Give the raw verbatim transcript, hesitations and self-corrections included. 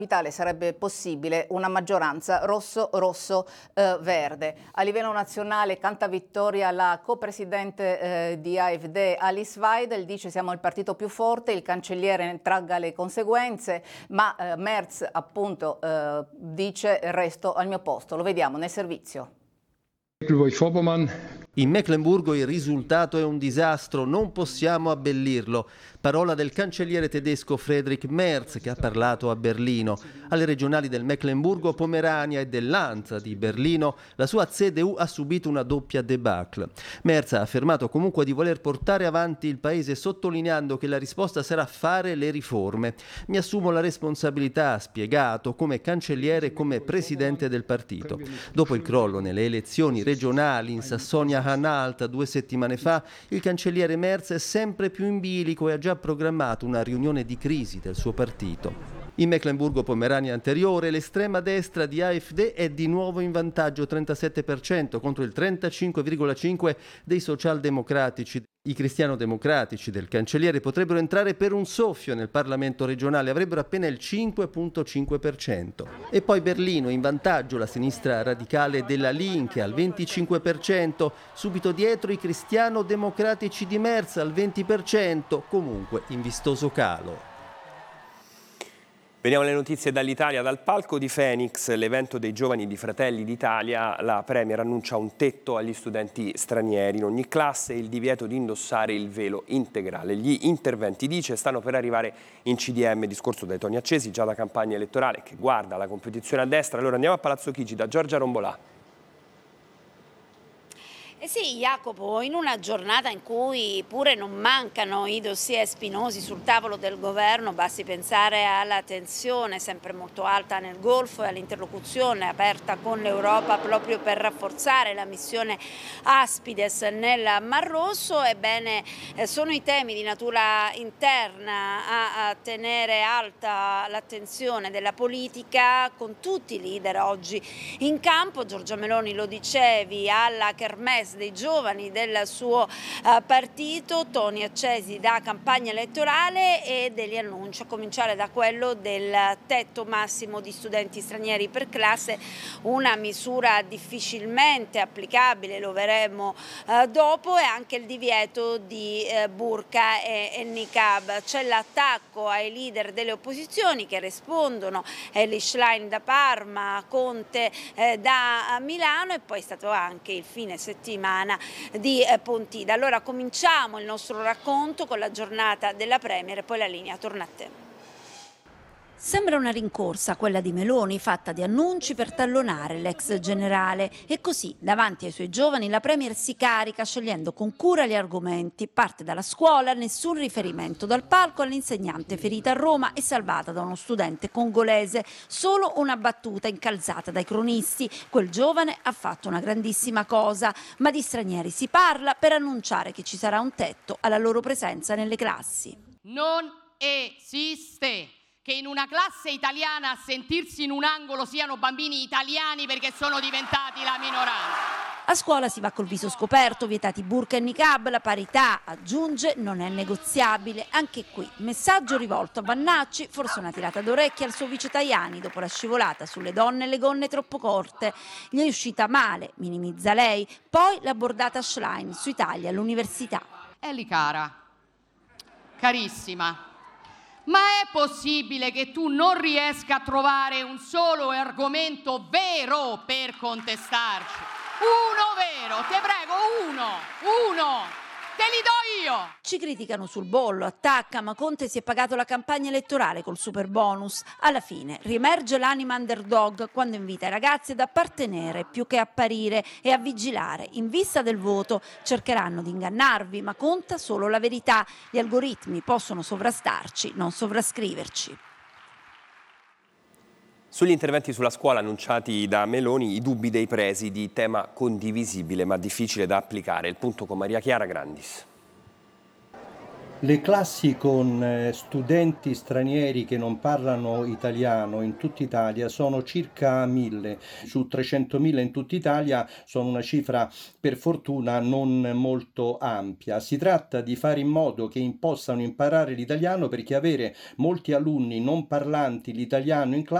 Vitale sarebbe possibile una maggioranza rosso-rosso-verde. Eh, a livello nazionale canta vittoria la copresidente eh, di A F D Alice Weidel, dice siamo il partito più forte, il cancelliere ne tragga le conseguenze, ma eh, Merz appunto eh, dice resto al mio posto. Lo vediamo nel servizio. In Meclemburgo il risultato è un disastro, non possiamo abbellirlo. Parola del cancelliere tedesco Friedrich Merz, che ha parlato a Berlino. Alle regionali del Meclemburgo, Pomerania e dell'Hansa di Berlino, la sua C D U ha subito una doppia debacle. Merz ha affermato comunque di voler portare avanti il paese, sottolineando che la risposta sarà fare le riforme. Mi assumo la responsabilità, ha spiegato, come cancelliere e come presidente del partito. Dopo il crollo nelle elezioni regionali in Sassonia-Anhalt due settimane fa, il cancelliere Merz è sempre più in bilico e ha già programmato una riunione di crisi del suo partito. In Meclemburgo-Pomerania anteriore l'estrema destra di A F D è di nuovo in vantaggio, trentasette per cento contro il trentacinque virgola cinque per cento dei socialdemocratici. I cristiano-democratici del cancelliere potrebbero entrare per un soffio nel Parlamento regionale, avrebbero appena il cinque virgola cinque per cento. E poi Berlino in vantaggio, la sinistra radicale della Linke al venticinque per cento, subito dietro i cristiano-democratici di Merz al venti per cento, comunque in vistoso calo. Veniamo alle notizie dall'Italia, dal palco di Phoenix, l'evento dei giovani di Fratelli d'Italia. La Premier annuncia un tetto agli studenti stranieri in ogni classe e il divieto di indossare il velo integrale. Gli interventi, dice, stanno per arrivare in C D M, discorso dai toni accesi già da campagna elettorale che guarda la competizione a destra. Allora andiamo a Palazzo Chigi da Giorgia Rombolà. Eh sì, Jacopo, in una giornata in cui pure non mancano i dossier spinosi sul tavolo del governo, basti pensare alla tensione sempre molto alta nel Golfo e all'interlocuzione aperta con l'Europa proprio per rafforzare la missione Aspides nel Mar Rosso, ebbene eh, sono i temi di natura interna a, a tenere alta l'attenzione della politica, con tutti i leader oggi in campo. Giorgia Meloni, lo dicevi, alla kermesse dei giovani del suo uh, partito, toni accesi da campagna elettorale e degli annunci, a cominciare da quello del tetto massimo di studenti stranieri per classe, una misura difficilmente applicabile, lo vedremo uh, dopo, e anche il divieto di uh, burqa e, e niqab. C'è l'attacco ai leader delle opposizioni che rispondono, Elly Schlein da Parma, Conte eh, da Milano, e poi è stato anche il fine settimana di Pontida. Allora cominciamo il nostro racconto con la giornata della Premier e poi la linea torna a te. Sembra una rincorsa quella di Meloni, fatta di annunci per tallonare l'ex generale, e così davanti ai suoi giovani la Premier si carica scegliendo con cura gli argomenti. Parte dalla scuola, nessun riferimento dal palco all'insegnante ferita a Roma e salvata da uno studente congolese, solo una battuta incalzata dai cronisti: quel giovane ha fatto una grandissima cosa. Ma di stranieri si parla per annunciare che ci sarà un tetto alla loro presenza nelle classi. Non esiste che in una classe italiana a sentirsi in un angolo siano bambini italiani perché sono diventati la minoranza. A scuola si va col viso scoperto, vietati burqa e niqab, la parità, aggiunge, non è negoziabile. Anche qui, messaggio rivolto a Vannacci, forse una tirata d'orecchie al suo vice Tajani dopo la scivolata sulle donne e le gonne troppo corte. Gli è uscita male, minimizza lei, poi la bordata Schlein su Italia all'università. Elly cara, carissima, ma è possibile che tu non riesca a trovare un solo argomento vero per contestarci? Uno vero, te prego, uno, uno, te li do io! Ci criticano sul bollo, attacca, ma Conte si è pagato la campagna elettorale col super bonus. Alla fine riemerge l'anima underdog quando invita i ragazzi ad appartenere più che apparire e a vigilare. In vista del voto cercheranno di ingannarvi, ma conta solo la verità. Gli algoritmi possono sovrastarci, non sovrascriverci. Sugli interventi sulla scuola annunciati da Meloni, i dubbi dei presidi, tema condivisibile ma difficile da applicare. Il punto con Maria Chiara Grandis. Le classi con eh, studenti stranieri che non parlano italiano in tutta Italia sono circa mille, su trecentomila in tutta Italia, sono una cifra per fortuna non molto ampia. Si tratta di fare in modo che possano imparare l'italiano, perché avere molti alunni non parlanti l'italiano in classe